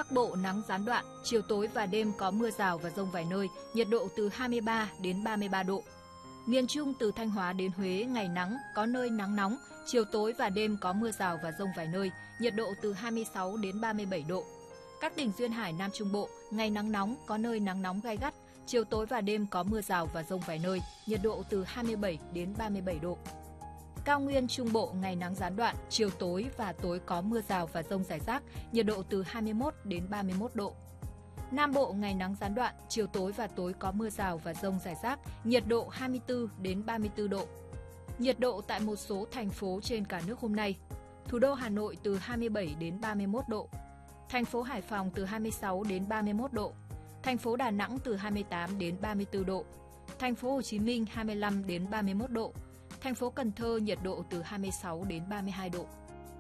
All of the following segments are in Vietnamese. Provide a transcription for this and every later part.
Bắc Bộ nắng gián đoạn, chiều tối và đêm có mưa rào và dông vài nơi, nhiệt độ từ 23 đến 33 độ. Miền Trung từ Thanh Hóa đến Huế ngày nắng, có nơi nắng nóng, chiều tối và đêm có mưa rào và dông vài nơi, nhiệt độ từ 26 đến 37 độ. Các tỉnh duyên hải Nam Trung Bộ, ngày nắng nóng, có nơi nắng nóng gay gắt, chiều tối và đêm có mưa rào và dông vài nơi, nhiệt độ từ 27 đến 37 độ. Cao nguyên Trung Bộ ngày nắng gián đoạn, chiều tối và tối có mưa rào và dông rải rác, nhiệt độ từ 21 đến 31 độ. Nam Bộ ngày nắng gián đoạn, chiều tối và tối có mưa rào và dông rải rác, nhiệt độ 24 đến 34 độ. Nhiệt độ tại một số thành phố trên cả nước hôm nay: thủ đô Hà Nội từ 27 đến 31 độ, thành phố Hải Phòng từ 26 đến 31 độ, thành phố Đà Nẵng từ 28 đến 34 độ, thành phố Hồ Chí Minh 25 đến 31 độ, thành phố Cần Thơ nhiệt độ từ 26 đến 32 độ.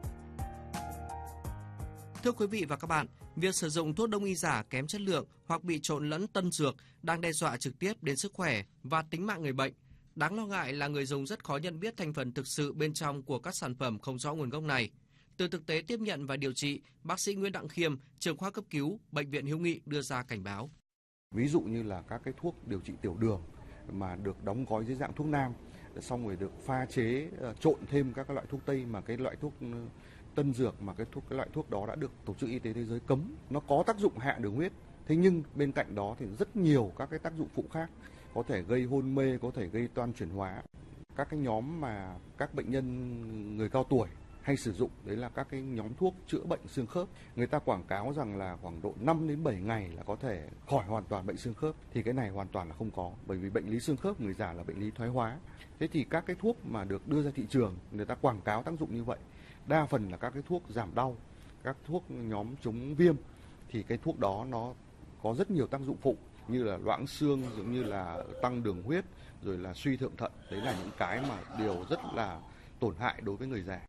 Thưa quý vị và các bạn, việc sử dụng thuốc đông y giả kém chất lượng hoặc bị trộn lẫn tân dược đang đe dọa trực tiếp đến sức khỏe và tính mạng người bệnh. Đáng lo ngại là người dùng rất khó nhận biết thành phần thực sự bên trong của các sản phẩm không rõ nguồn gốc này. Từ thực tế tiếp nhận và điều trị, bác sĩ Nguyễn Đặng Khiêm, trưởng khoa cấp cứu, Bệnh viện Hữu nghị đưa ra cảnh báo. Ví dụ như là các cái thuốc điều trị tiểu đường mà được đóng gói dưới dạng thuốc nam, xong rồi được pha chế trộn thêm các loại thuốc tây, mà cái loại thuốc tân dược mà cái loại thuốc đó đã được Tổ chức Y tế Thế giới cấm. Nó có tác dụng hạ đường huyết, thế nhưng bên cạnh đó thì rất nhiều các cái tác dụng phụ khác, có thể gây hôn mê, có thể gây toan chuyển hóa. Các cái nhóm mà các bệnh nhân người cao tuổi hay sử dụng đấy là các cái nhóm thuốc chữa bệnh xương khớp. Người ta quảng cáo rằng là khoảng độ 5 đến 7 ngày là có thể khỏi hoàn toàn bệnh xương khớp, thì cái này hoàn toàn là không có, bởi vì bệnh lý xương khớp người già là bệnh lý thoái hóa. Thế thì các cái thuốc mà được đưa ra thị trường, người ta quảng cáo tác dụng như vậy, đa phần là các cái thuốc giảm đau, các thuốc nhóm chống viêm, thì cái thuốc đó nó có rất nhiều tác dụng phụ như là loãng xương, giống như là tăng đường huyết, rồi là suy thượng thận. Đấy là những cái mà điều rất là tổn hại đối với người già.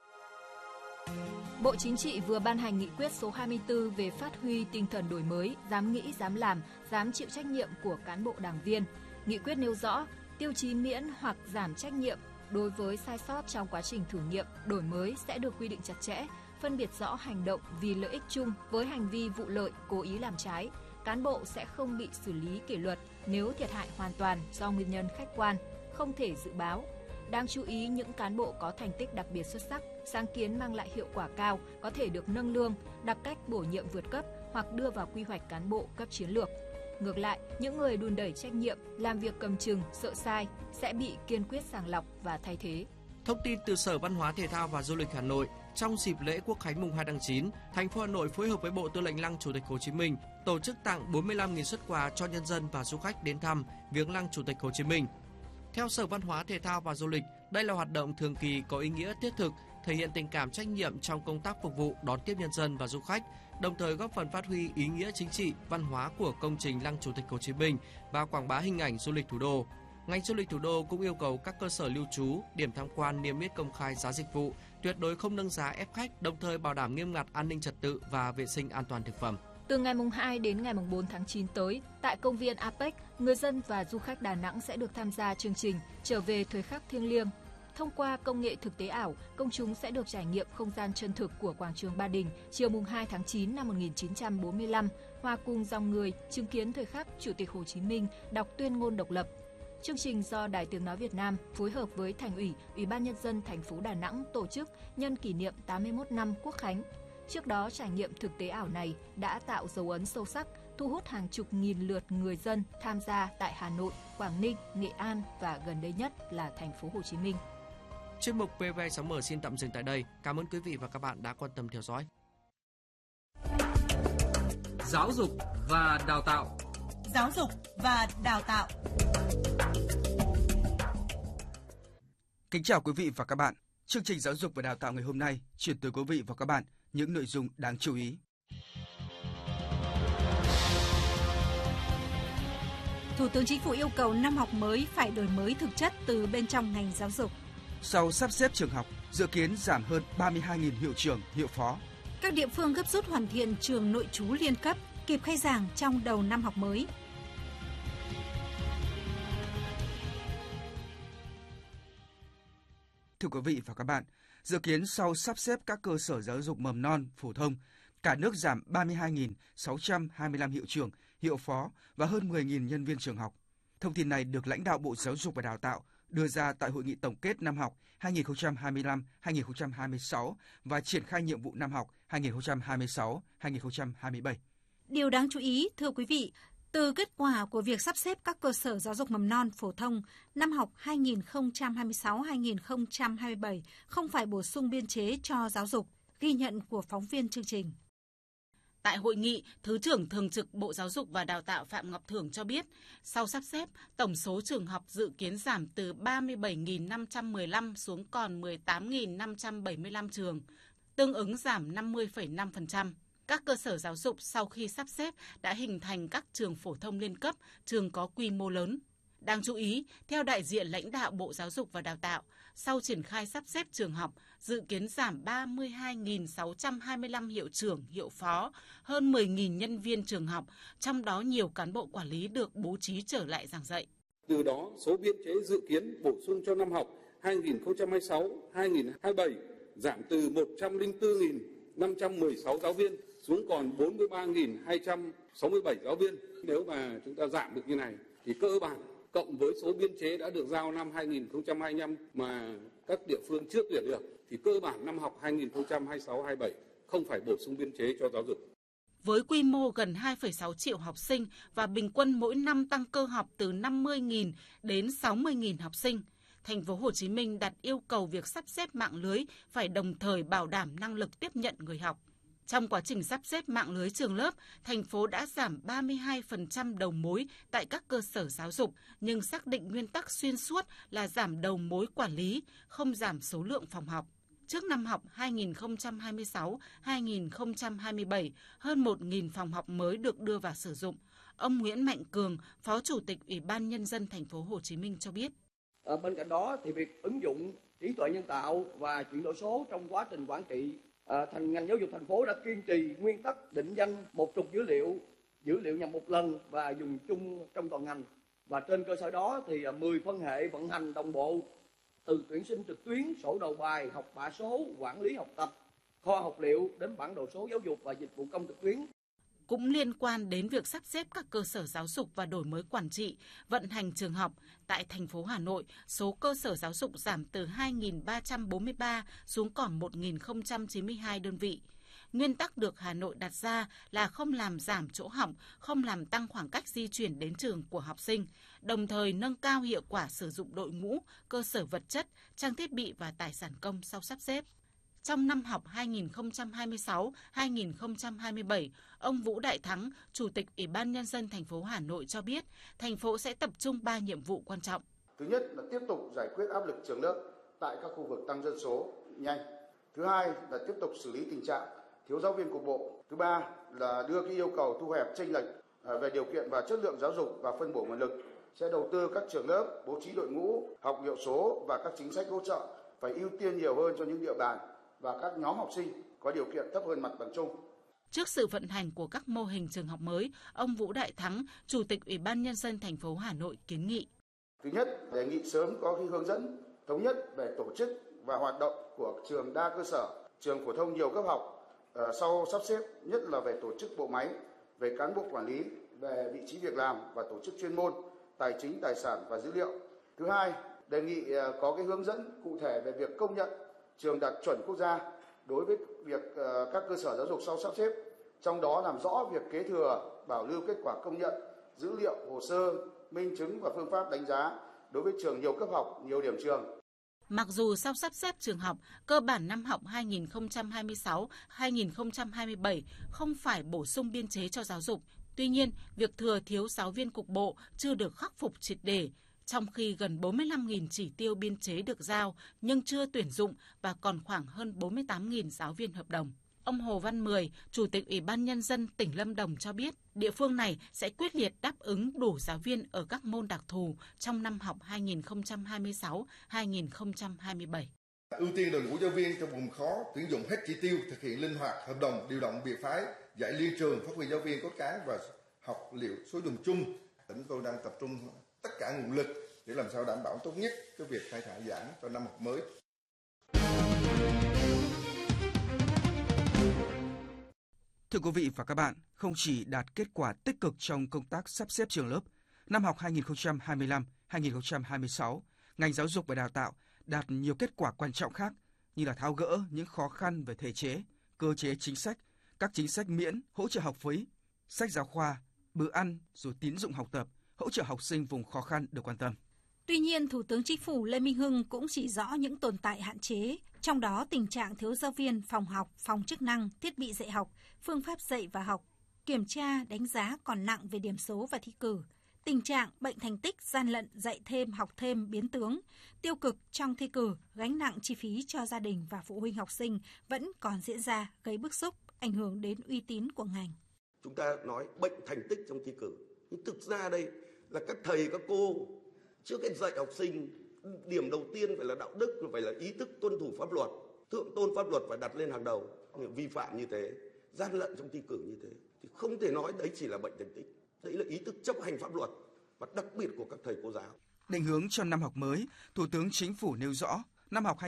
Bộ Chính trị vừa ban hành nghị quyết số 24 về phát huy tinh thần đổi mới, dám nghĩ, dám làm, dám chịu trách nhiệm của cán bộ đảng viên. Nghị quyết nêu rõ tiêu chí miễn hoặc giảm trách nhiệm đối với sai sót trong quá trình thử nghiệm, đổi mới sẽ được quy định chặt chẽ, phân biệt rõ hành động vì lợi ích chung với hành vi vụ lợi, cố ý làm trái. Cán bộ sẽ không bị xử lý kỷ luật nếu thiệt hại hoàn toàn do nguyên nhân khách quan, không thể dự báo. Đáng chú ý, những cán bộ có thành tích đặc biệt xuất sắc, sáng kiến mang lại hiệu quả cao có thể được nâng lương, đặc cách bổ nhiệm vượt cấp hoặc đưa vào quy hoạch cán bộ cấp chiến lược. Ngược lại, những người đùn đẩy trách nhiệm, làm việc cầm chừng, sợ sai sẽ bị kiên quyết sàng lọc và thay thế. Thông tin từ Sở Văn hóa Thể thao và Du lịch Hà Nội, trong dịp lễ Quốc khánh mùng 2 tháng 9, thành phố Hà Nội phối hợp với Bộ Tư lệnh Lăng Chủ tịch Hồ Chí Minh tổ chức tặng 45.000 suất quà cho nhân dân và du khách đến thăm viếng Lăng Chủ tịch Hồ Chí Minh. Theo Sở Văn hóa Thể thao và Du lịch, đây là hoạt động thường kỳ có ý nghĩa thiết thực, thể hiện tình cảm trách nhiệm trong công tác phục vụ đón tiếp nhân dân và du khách, đồng thời góp phần phát huy ý nghĩa chính trị, văn hóa của công trình Lăng Chủ tịch Hồ Chí Minh và quảng bá hình ảnh du lịch thủ đô. Ngành du lịch thủ đô cũng yêu cầu các cơ sở lưu trú, điểm tham quan niêm yết công khai giá dịch vụ, tuyệt đối không nâng giá ép khách, đồng thời bảo đảm nghiêm ngặt an ninh trật tự và vệ sinh an toàn thực phẩm. Từ ngày mùng 2 đến ngày mùng 4 tháng 9 tới, tại công viên Apec, người dân và du khách Đà Nẵng sẽ được tham gia chương trình Trở về thời khắc thiêng liêng. Thông qua công nghệ thực tế ảo, công chúng sẽ được trải nghiệm không gian chân thực của quảng trường Ba Đình chiều mùng 2 tháng 9 năm 1945, hòa cùng dòng người chứng kiến thời khắc Chủ tịch Hồ Chí Minh đọc tuyên ngôn độc lập. Chương trình do Đài Tiếng nói Việt Nam phối hợp với Thành ủy, Ủy ban nhân dân thành phố Đà Nẵng tổ chức nhân kỷ niệm 81 năm Quốc khánh. Trước đó, trải nghiệm thực tế ảo này đã tạo dấu ấn sâu sắc, thu hút hàng chục nghìn lượt người dân tham gia tại Hà Nội, Quảng Ninh, Nghệ An và gần đây nhất là thành phố Hồ Chí Minh. Chuyên mục PV6M xin tạm dừng tại đây. Cảm ơn quý vị và các bạn đã quan tâm theo dõi. Giáo dục và đào tạo. Giáo dục và đào tạo. Kính chào quý vị và các bạn. Chương trình Giáo dục và Đào tạo ngày hôm nay chuyển tới quý vị và các bạn những nội dung đáng chú ý. Thủ tướng Chính phủ yêu cầu năm học mới phải đổi mới thực chất từ bên trong ngành giáo dục. Sau sắp xếp trường học, dự kiến giảm hơn 32.000 hiệu trưởng, hiệu phó. Các địa phương gấp rút hoàn thiện trường nội trú liên cấp, kịp khai giảng trong đầu năm học mới. Thưa quý vị và các bạn, dự kiến sau sắp xếp các cơ sở giáo dục mầm non, phổ thông, Cả nước giảm 32.625 hiệu trưởng, hiệu phó và hơn 10.000 nhân viên trường học. Thông tin này được lãnh đạo Bộ Giáo dục và Đào tạo đưa ra tại hội nghị tổng kết năm học 2025-2026 và triển khai nhiệm vụ năm học 2026-2027. Điều đáng chú ý, thưa quý vị, từ kết quả của việc sắp xếp các cơ sở giáo dục mầm non phổ thông năm học 2026-2027 không phải bổ sung biên chế cho giáo dục, ghi nhận của phóng viên chương trình. Tại hội nghị, Thứ trưởng Thường trực Bộ Giáo dục và Đào tạo Phạm Ngọc Thưởng cho biết, sau sắp xếp, tổng số trường học dự kiến giảm từ 37.515 xuống còn 18.575 trường, tương ứng giảm 50,5%. Các cơ sở giáo dục sau khi sắp xếp đã hình thành các trường phổ thông liên cấp, trường có quy mô lớn. Đáng chú ý, theo đại diện lãnh đạo Bộ Giáo dục và Đào tạo, sau triển khai sắp xếp trường học, dự kiến giảm 32.625 hiệu trưởng, hiệu phó, hơn 10.000 nhân viên trường học, trong đó nhiều cán bộ quản lý được bố trí trở lại giảng dạy. Từ đó, số biên chế dự kiến bổ sung cho năm học 2026-2027 giảm từ 104.516 giáo viên xuống còn 43.267 giáo viên. Nếu mà chúng ta giảm được như này thì cơ bản cộng với số biên chế đã được giao năm 2025 mà các địa phương chưa tuyển được thì cơ bản năm học 2026-27 không phải bổ sung biên chế cho giáo dục. Với quy mô gần 2,6 triệu học sinh và bình quân mỗi năm tăng cơ học từ 50.000 đến 60.000 học sinh, Thành phố Hồ Chí Minh đặt yêu cầu việc sắp xếp mạng lưới phải đồng thời bảo đảm năng lực tiếp nhận người học. Trong quá trình sắp xếp mạng lưới trường lớp, thành phố đã giảm 32% đầu mối tại các cơ sở giáo dục, nhưng xác định nguyên tắc xuyên suốt là giảm đầu mối quản lý, không giảm số lượng phòng học. Trước năm học 2026-2027, hơn 1.000 phòng học mới được đưa vào sử dụng. Ông Nguyễn Mạnh Cường, Phó Chủ tịch Ủy ban Nhân dân Thành phố Hồ Chí Minh cho biết. Bên cạnh đó thì việc ứng dụng trí tuệ nhân tạo và chuyển đổi số trong quá trình quản trị, ngành giáo dục thành phố đã kiên trì nguyên tắc định danh một trục dữ liệu nhằm một lần và dùng chung trong toàn ngành. Và trên cơ sở đó thì 10 phân hệ vận hành đồng bộ từ tuyển sinh trực tuyến, sổ đầu bài, học bạ số, quản lý học tập, kho học liệu đến bản đồ số giáo dục và dịch vụ công trực tuyến. Cũng liên quan đến việc sắp xếp các cơ sở giáo dục và đổi mới quản trị, vận hành trường học, tại thành phố Hà Nội, số cơ sở giáo dục giảm từ 2.343 xuống còn 1.092 đơn vị. Nguyên tắc được Hà Nội đặt ra là không làm giảm chỗ học, không làm tăng khoảng cách di chuyển đến trường của học sinh, đồng thời nâng cao hiệu quả sử dụng đội ngũ, cơ sở vật chất, trang thiết bị và tài sản công sau sắp xếp. Trong năm học 2026-2027, ông Vũ Đại Thắng, Chủ tịch Ủy ban Nhân dân thành phố Hà Nội cho biết, thành phố sẽ tập trung 3 nhiệm vụ quan trọng. Thứ nhất là tiếp tục giải quyết áp lực trường lớp tại các khu vực tăng dân số nhanh. Thứ hai là tiếp tục xử lý tình trạng thiếu giáo viên cục bộ. Thứ ba là đưa cái yêu cầu thu hẹp chênh lệch về điều kiện và chất lượng giáo dục và phân bổ nguồn lực. Sẽ đầu tư các trường lớp, bố trí đội ngũ, học hiệu số và các chính sách hỗ trợ phải ưu tiên nhiều hơn cho những địa bàn và các nhóm học sinh có điều kiện thấp hơn mặt bằng chung. Trước sự vận hành của các mô hình trường học mới, ông Vũ Đại Thắng, Chủ tịch Ủy ban Nhân dân thành phố Hà Nội kiến nghị. Thứ nhất, đề nghị sớm có cái hướng dẫn thống nhất về tổ chức và hoạt động của trường đa cơ sở, trường phổ thông nhiều cấp học sau sắp xếp, nhất là về tổ chức bộ máy, về cán bộ quản lý, về vị trí việc làm và tổ chức chuyên môn, tài chính, tài sản và dữ liệu. Thứ hai, đề nghị có cái hướng dẫn cụ thể về việc công nhận trường đạt chuẩn quốc gia đối với việc các cơ sở giáo dục sau sắp xếp, trong đó làm rõ việc kế thừa, bảo lưu kết quả công nhận, dữ liệu, hồ sơ, minh chứng và phương pháp đánh giá đối với trường nhiều cấp học, nhiều điểm trường. Mặc dù sau sắp xếp trường học, cơ bản năm học 2026-2027 không phải bổ sung biên chế cho giáo dục, tuy nhiên, việc thừa thiếu giáo viên cục bộ chưa được khắc phục triệt để, trong khi gần 45.000 chỉ tiêu biên chế được giao nhưng chưa tuyển dụng và còn khoảng hơn 48.000 giáo viên hợp đồng. Ông Hồ Văn Mười, Chủ tịch Ủy ban Nhân dân tỉnh Lâm Đồng cho biết, địa phương này sẽ quyết liệt đáp ứng đủ giáo viên ở các môn đặc thù trong năm học 2026-2027. Ưu tiên đội ngũ giáo viên trong vùng khó, tuyển dụng hết chỉ tiêu, thực hiện linh hoạt hợp đồng, điều động biệt phái, dạy liên trường, phát huy giáo viên cốt cán và học liệu số đường chung. Tỉnh tôi đang tập trung tất cả nguồn lực để làm sao đảm bảo tốt nhất cái việc khai thác giảng cho năm học mới. Thưa quý vị và các bạn, không chỉ đạt kết quả tích cực trong công tác sắp xếp trường lớp, năm học 2025-2026, ngành giáo dục và đào tạo đạt nhiều kết quả quan trọng khác như là tháo gỡ những khó khăn về thể chế, cơ chế chính sách, các chính sách miễn, hỗ trợ học phí, sách giáo khoa, bữa ăn, rồi tín dụng học tập, hỗ trợ học sinh vùng khó khăn được quan tâm. Tuy nhiên, Thủ tướng Chính phủ Lê Minh Hưng cũng chỉ rõ những tồn tại hạn chế, trong đó tình trạng thiếu giáo viên, phòng học, phòng chức năng, thiết bị dạy học, phương pháp dạy và học, kiểm tra, đánh giá còn nặng về điểm số và thi cử, tình trạng bệnh thành tích, gian lận, dạy thêm, học thêm, biến tướng, tiêu cực trong thi cử, gánh nặng chi phí cho gia đình và phụ huynh học sinh vẫn còn diễn ra, gây bức xúc, ảnh hưởng đến uy tín của ngành. Chúng ta nói bệnh thành tích trong thi cử, nhưng thực ra đây là các thầy, các cô trước hết dạy học sinh, điểm đầu tiên phải là đạo đức, phải là ý thức tuân thủ pháp luật, thượng tôn pháp luật phải đặt lên hàng đầu. Những vi phạm như thế, gian lận trong thi cử như thế, thì không thể nói đấy chỉ là bệnh thành tích. Đấy là ý thức chấp hành pháp luật và đặc biệt của các thầy cô giáo. Định hướng cho năm học mới, Thủ tướng Chính phủ nêu rõ năm học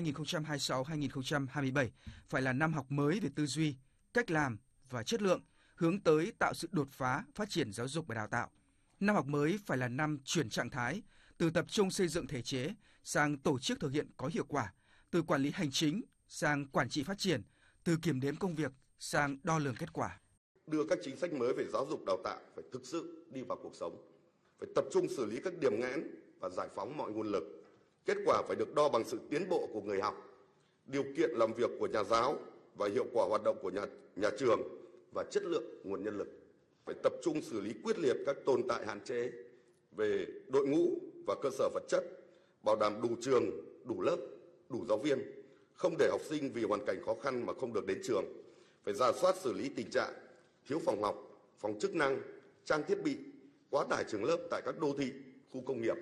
2026-2027 phải là năm học mới về tư duy, cách làm và chất lượng, hướng tới tạo sự đột phá phát triển giáo dục và đào tạo. Năm học mới phải là năm chuyển trạng thái, từ tập trung xây dựng thể chế sang tổ chức thực hiện có hiệu quả, từ quản lý hành chính sang quản trị phát triển, từ kiểm đếm công việc sang đo lường kết quả. Đưa các chính sách mới về giáo dục đào tạo phải thực sự đi vào cuộc sống, phải tập trung xử lý các điểm nghẽn và giải phóng mọi nguồn lực. Kết quả phải được đo bằng sự tiến bộ của người học, điều kiện làm việc của nhà giáo và hiệu quả hoạt động của nhà trường và chất lượng nguồn nhân lực. Phải tập trung xử lý quyết liệt các tồn tại hạn chế về đội ngũ và cơ sở vật chất, bảo đảm đủ trường, đủ lớp, đủ giáo viên, không để học sinh vì hoàn cảnh khó khăn mà không được đến trường. Phải rà soát xử lý tình trạng thiếu phòng học, phòng chức năng, trang thiết bị, quá tải trường lớp tại các đô thị, khu công nghiệp.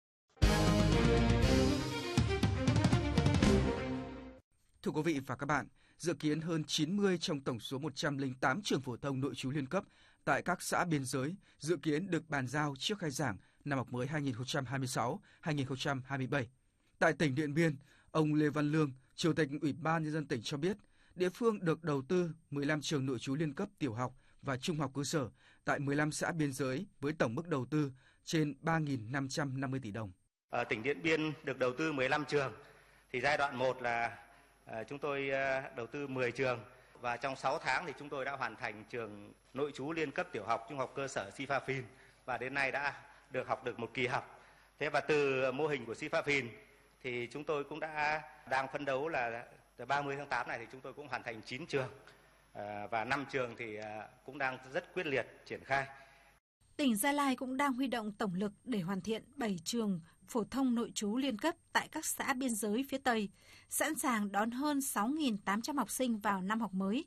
Thưa quý vị và các bạn, dự kiến hơn 90 trong tổng số 108 trường phổ thông nội trú liên cấp tại các xã biên giới dự kiến được bàn giao trước khai giảng năm học mới 2026-2027. Tại tỉnh Điện Biên, ông Lê Văn Lương, Chủ tịch Ủy ban Nhân dân tỉnh cho biết, địa phương được đầu tư 15 trường nội trú liên cấp tiểu học và trung học cơ sở tại 15 xã biên giới với tổng mức đầu tư trên 3.550 tỷ đồng. Ở tỉnh Điện Biên được đầu tư 15 trường, thì giai đoạn 1 là chúng tôi đầu tư 10 trường và trong 6 tháng thì chúng tôi đã hoàn thành trường nội trú liên cấp tiểu học trung học cơ sở Sipafin và đến nay đã học được một kỳ học. Thế và từ mô hình của Sipafin thì chúng tôi cũng đang phấn đấu là từ 30 tháng 8 này thì chúng tôi cũng hoàn thành 9 trường và 5 trường thì cũng đang rất quyết liệt triển khai. Tỉnh Gia Lai cũng đang huy động tổng lực để hoàn thiện 7 trường phổ thông nội trú liên cấp tại các xã biên giới phía Tây, sẵn sàng đón hơn 6.800 học sinh vào năm học mới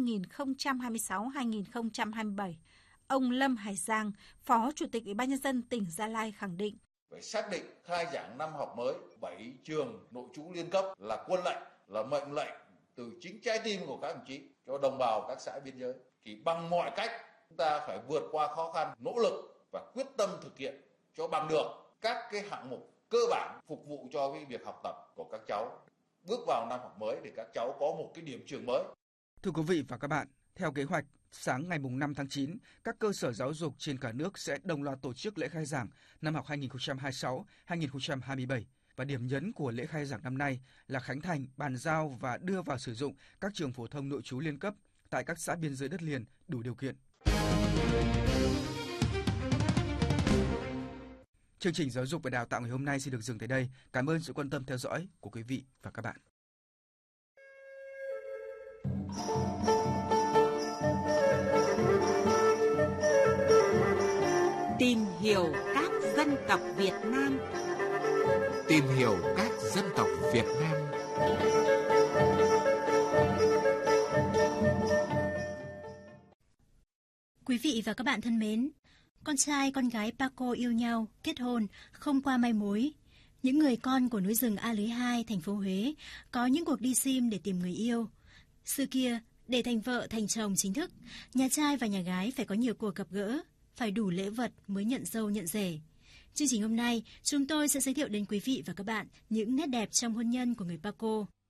2026-2027. Ông Lâm Hải Giang, Phó Chủ tịch Ủy ban Nhân dân tỉnh Gia Lai khẳng định. Phải xác định khai giảng năm học mới 7 trường nội trú liên cấp là quân lệnh, là mệnh lệnh từ chính trái tim của các đồng chí cho đồng bào các xã biên giới. Thì bằng mọi cách chúng ta phải vượt qua khó khăn, nỗ lực và quyết tâm thực hiện cho bằng được các cái hạng mục cơ bản phục vụ cho cái việc học tập của các cháu bước vào năm học mới để các cháu có một cái điểm trường mới. Thưa quý vị và các bạn, theo kế hoạch, sáng ngày 5 tháng 9, các cơ sở giáo dục trên cả nước sẽ đồng loạt tổ chức lễ khai giảng năm học 2026-2027. Và điểm nhấn của lễ khai giảng năm nay là khánh thành, bàn giao và đưa vào sử dụng các trường phổ thông nội trú liên cấp tại các xã biên giới đất liền đủ điều kiện. Chương trình Giáo dục và Đào tạo ngày hôm nay xin được dừng tại đây. Cảm ơn sự quan tâm theo dõi của quý vị và các bạn. Tìm hiểu các dân tộc Việt Nam. Tìm hiểu các dân tộc Việt Nam. Quý vị và các bạn thân mến, con trai con gái Paco yêu nhau, kết hôn, không qua mai mối. Những người con của núi rừng A Lưới 2, thành phố Huế có những cuộc đi sim để tìm người yêu. Xưa kia, để thành vợ thành chồng chính thức, nhà trai và nhà gái phải có nhiều cuộc gặp gỡ, phải đủ lễ vật mới nhận dâu nhận rể. Chương trình hôm nay, chúng tôi sẽ giới thiệu đến quý vị và các bạn những nét đẹp trong hôn nhân của người Paco.